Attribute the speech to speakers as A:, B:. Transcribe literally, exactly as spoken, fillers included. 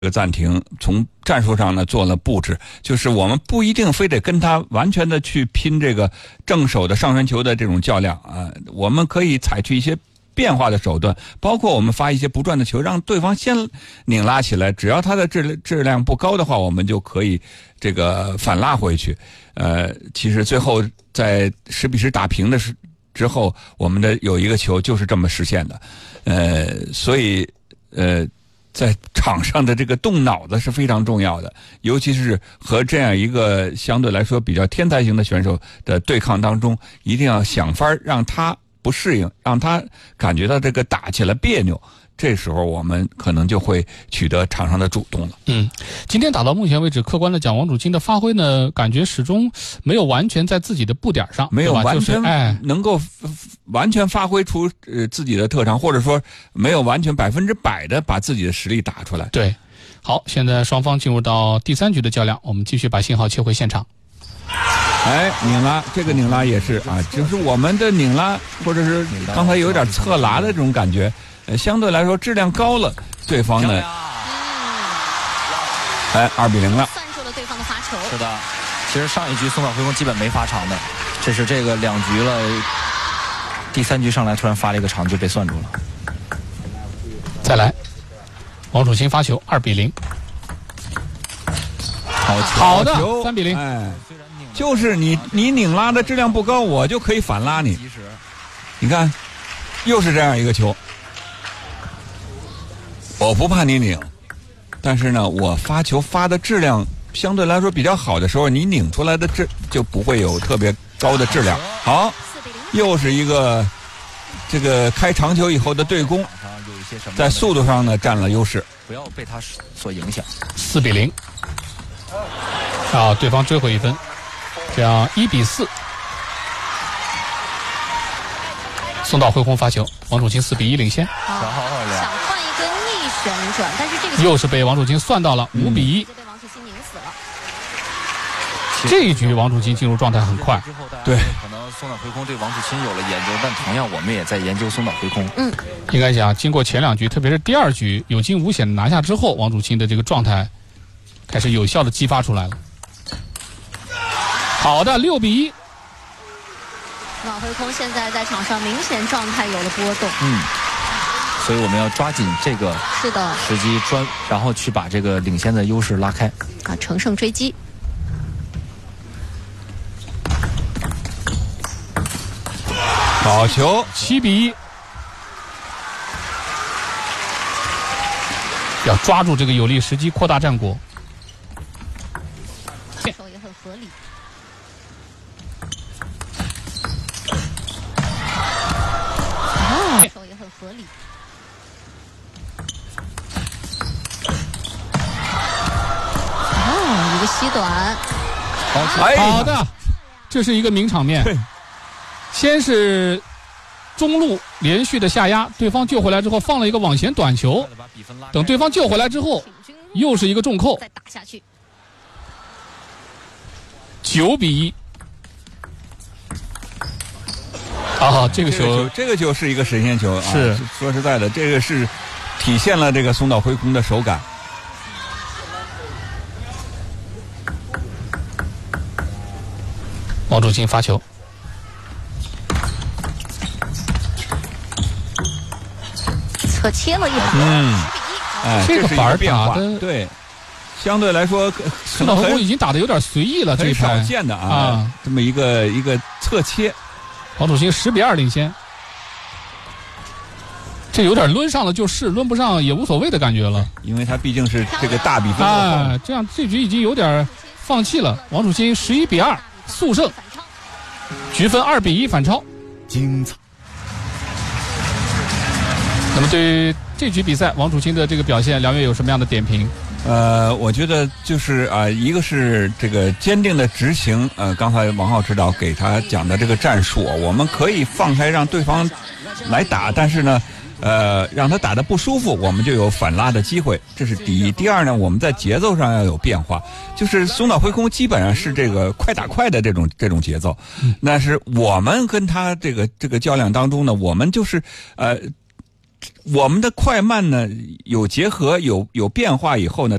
A: 这个暂停，从战术上呢做了布置，就是我们不一定非得跟他完全的去拼这个正手的上旋球的这种较量啊，我们可以采取一些变化的手段，包括我们发一些不转的球，让对方先拧拉起来，只要他的质质量不高的话，我们就可以这个反拉回去。呃，其实最后在十比十打平的时之后，我们的有一个球就是这么实现的。呃，所以呃。在场上的这个动脑子是非常重要的，尤其是和这样一个相对来说比较天才型的选手的对抗当中，一定要想法让他不适应，让他感觉到这个打起来别扭，这时候我们可能就会取得场上的主动了。
B: 嗯，今天打到目前为止，客观的讲，王楚钦的发挥呢，感觉始终没有完全在自己的步点上，
A: 没有完全、
B: 就是、哎
A: 能够完全发挥出呃自己的特长，或者说没有完全百分之百的把自己的实力打出来。
B: 对，好，现在双方进入到第三局的较量，我们继续把信号切回现场。
A: 哎，拧拉，这个拧拉也是啊，就是我们的拧拉，或者是刚才有点侧拉的这种感觉。呃，相对来说质量高了，对方呢，哎，二比零了，
C: 算住了对方的发球。
D: 是的，其实上一局松岛辉空基本没发长的，这是这个两局了，第三局上来突然发了一个长就被算住了。
B: 再来，王楚钦发球，二比零，
D: 好球，
B: 好的，三比零。
A: 哎，就是你你拧拉的质量不高，我就可以反拉你。你看，又是这样一个球。我不怕你拧，但是呢，我发球发的质量相对来说比较好的时候，你拧出来的质就不会有特别高的质量。好，又是一个这个开长球以后的对攻，在速度上呢占了优势，
D: 不要被他所影响。
B: 四比零，啊，对方追回一分，这样一比四。松岛辉空发球，王楚钦四比一领先。
C: 想换一个逆旋转，但是这个
B: 又是被王楚钦算到了五比一，
C: 被王楚钦拧死了。
B: 这一局王楚钦进入状态很快。
A: 对，
D: 可能松岛辉空对王楚钦有了研究，但同样我们也在研究松岛辉空。
C: 嗯，
B: 应该讲，经过前两局，特别是第二局有惊无险的拿下之后，王楚钦的这个状态开始有效的激发出来了。好的，六比一。
C: 松岛辉空现在在场上明显状态有了波动。
D: 嗯，所以我们要抓紧这个
C: 是的
D: 时机专，然后去把这个领先的优势拉开。
C: 啊，乘胜追击。
A: 好球，
B: 七比一。要抓住这个有利时机，扩大战果。
C: 手也很合理。手也很合理。哦，一个吸短。
B: 好的，这是一个名场面。先是中路连续的下压，对方救回来之后放了一个网前短球，等对方救回来之后，又是一个重扣，
C: 再打下去。
B: 九比一。啊，这个球，
A: 这个球是一个神仙球。
B: 是、
A: 啊、说实在的，这个是体现了这个松岛辉空的手感。
B: 王楚钦发球，
C: 侧切了一把，
A: 嗯，哎，
B: 这个
A: 是一个变化，
B: 的
A: 对，相对来说，
B: 松岛辉空已经打得有点随意了，这一
A: 很少见的啊，
B: 啊
A: 这么一个一个侧切。
B: 王楚钦十比二领先，这有点抡上了就是，抡不上也无所谓的感觉了。
A: 因为他毕竟是这个大比分。
B: 哎，这样这局已经有点放弃了。王楚钦十一比二速胜，局分二比一反超，
A: 精彩。
B: 那么对于这局比赛，王楚钦的这个表现，梁月有什么样的点评？
A: 呃，我觉得就是啊、呃，一个是这个坚定的执行，呃，刚才王浩指导给他讲的这个战术，我们可以放开让对方来打，但是呢，呃，让他打得不舒服，我们就有反拉的机会，这是第一。第二呢，我们在节奏上要有变化，就是松岛辉空基本上是这个快打快的这种这种节奏，嗯、但是我们跟他这个这个较量当中呢，我们就是呃。 我们的快慢呢有结合有有变化以后呢。